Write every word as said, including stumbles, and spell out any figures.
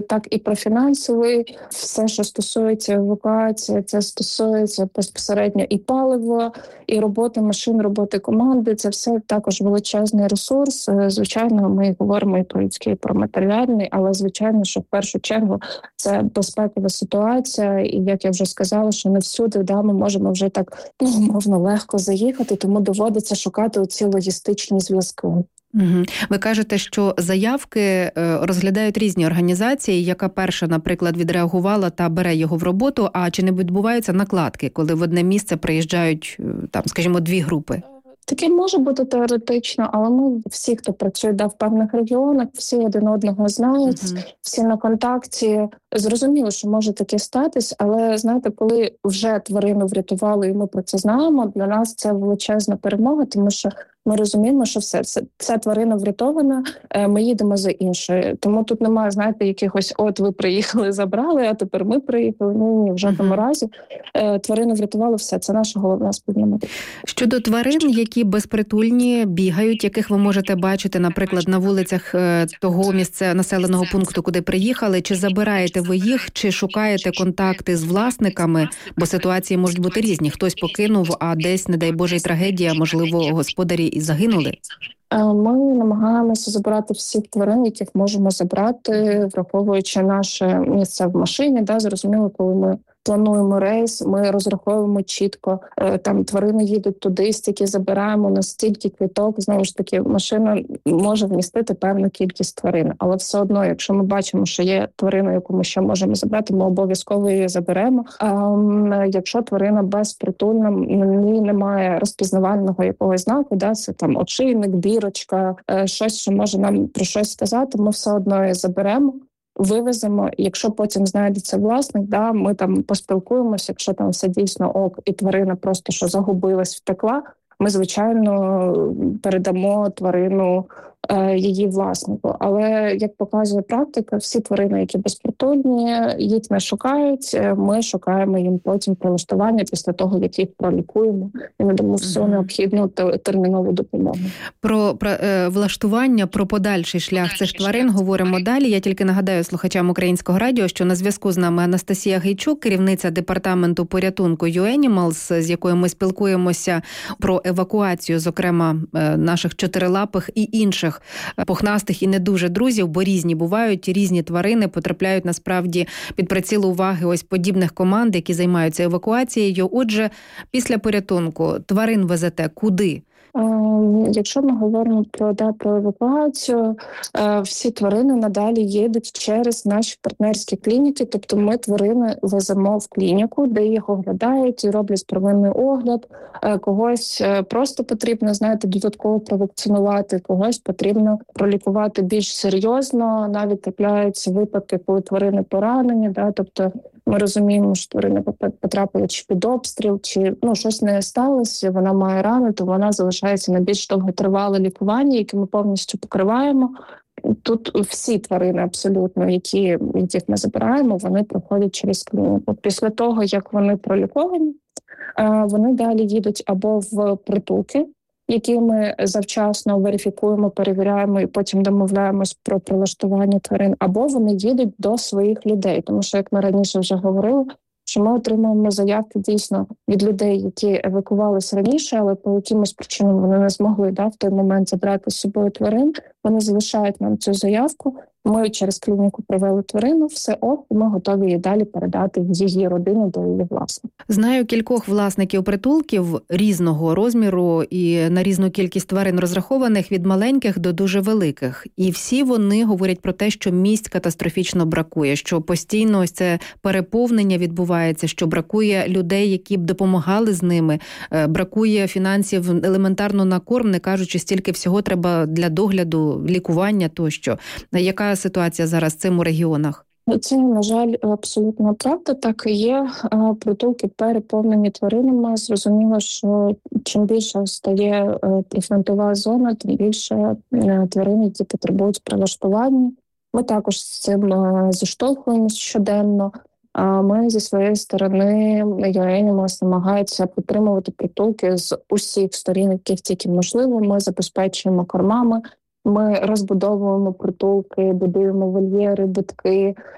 так і про фінансовий. Все, що стосується евакуації, це стосується безпосередньо і палива, і роботи машин, роботи команди. Це все також величезний ресурс. Звичайно, ми говоримо і про людський, і про матеріальний, але, звичайно, що в першу чергу це безпекова ситуація. І, як я вже сказала, що не всюди да, ми можемо вже так, ну, умовно, легко заїхати, тому доводиться шукати оці логістичні зв'язки. Угу. Ви кажете, що заявки розглядають різні організації. Яка перша, наприклад, відреагувала та бере його в роботу, а чи не відбуваються накладки, коли в одне місце приїжджають, там, скажімо, дві групи? Таке може бути теоретично, але ми всі, хто працює да, в певних регіонах, всі один одного знають, uh-huh. всі на контакті. Зрозуміло, що може таке статись, але, знаєте, коли вже тварину врятували і ми про це знаємо, для нас це величезна перемога, тому що ми розуміємо, що все, це, ця тварина врятована, ми їдемо за іншою. Тому тут немає, знаєте, якихось, от ви приїхали, забрали, а тепер ми приїхали. Ні, ні, в жодному uh-huh. разі. Тварину врятували, все, це наша головна спільнота. Щодо тварин, які безпритульні, бігають, яких ви можете бачити, наприклад, на вулицях того місця населеного пункту, куди приїхали, чи забираєте ви їх, чи шукаєте контакти з власниками, бо ситуації можуть бути різні. Хтось покинув, а десь, не дай Боже, трагедія, можливо, господарі і загинули. Ми намагаємося забирати всіх тварин, яких можемо забрати, враховуючи наше місце в машині. Да, зрозуміло, коли ми плануємо рейс, ми розраховуємо чітко, там тварини їдуть туди, стільки забираємо, на стільки квиток. Знову ж таки, машина може вмістити певну кількість тварин. Але все одно, якщо ми бачимо, що є тварина, яку ми ще можемо забрати, ми обов'язково її заберемо. А якщо тварина безпритульна, на ній немає розпізнавального якогось знаку, да, це там очийник, бірочка, щось, що може нам про щось сказати, ми все одно її заберемо, вивеземо. Якщо потім знайдеться власник, да, ми там поспілкуємося, якщо там все дійсно ок, і тварина просто що загубилась, втекла, ми, звичайно, передамо тварину е, її власнику. Але, як показує практика, всі тварини, які безпритульні, їх не шукають, ми шукаємо їм потім прилаштування після того, як їх пролікуємо і надамо всю необхідну термінову допомогу. Про, про е, влаштування, про подальший шлях цих тварин говоримо далі. Я тільки нагадаю слухачам Українського радіо, що на зв'язку з нами Анастасія Гейчук, керівниця департаменту порятунку ю Енімалс, з якою ми спілкуємося про евакуацію, зокрема, наших чотирилапих і інших пухнастих і не дуже друзів, бо різні бувають, різні тварини потрапляють насправді під приціл уваги ось подібних команд, які займаються евакуацією. Отже, після порятунку тварин везете куди? Якщо ми говоримо про, да, про евакуацію, всі тварини надалі їдуть через наші партнерські клініки, тобто ми тварини веземо в клініку, де їх оглядають і роблять первинний огляд, когось просто потрібно, знаєте, додатково провакцинувати, когось потрібно пролікувати більш серйозно, навіть трапляються випадки, коли тварини поранені, да, тобто ми розуміємо, що тварина потрапила чи під обстріл, чи ну, щось не сталося, вона має рану, то вона залишається на більш довготривале лікування, яке ми повністю покриваємо. Тут всі тварини абсолютно, які, яких ми забираємо, вони проходять через клініку. Після того, як вони проліковані, вони далі їдуть або в притулки, які ми завчасно верифікуємо, перевіряємо і потім домовляємось про прилаштування тварин, або вони їдуть до своїх людей. Тому що, як ми раніше вже говорили, що ми отримуємо заявки дійсно від людей, які евакувалися раніше, але по якимось причинам вони не змогли да, в той момент забрати з собою тварин. Вони залишають нам цю заявку, ми через клініку привели тварину, все ок, і ми готові її далі передати в її родину до її власника. Знаю кількох власників притулків різного розміру і на різну кількість тварин розрахованих, від маленьких до дуже великих. І всі вони говорять про те, що місць катастрофічно бракує, що постійно ось це переповнення відбувається, що бракує людей, які б допомагали з ними, бракує фінансів елементарно на корм, не кажучи, стільки всього треба для догляду, лікування тощо. Яка ситуація зараз в цьому регіонах? Це, на жаль, абсолютно правда, так і є. Притулки переповнені тваринами. Зрозуміло, що чим більше стає прифронтова зона, тим більше тварин, які потребують прилаштування. Ми також з цим зіштовхуємося щоденно. Ми зі своєї сторони, ю Енімалс намагається підтримувати притулки з усіх сторін, яких тільки можливо. Ми забезпечуємо кормами, ми розбудовуємо притулки, будуємо вольєри, будки,